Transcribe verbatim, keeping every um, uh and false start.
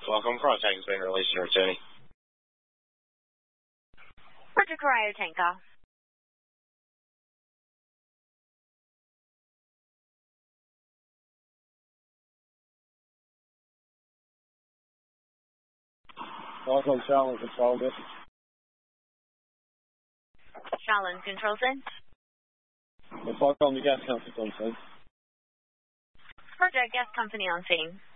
welcome. Contact has been released and returning. Roger, Corio Tanker. Welcome, Charlotte Control This. Charlotte Control Sense. If I call the gas company on scene. Roger, gas company on scene.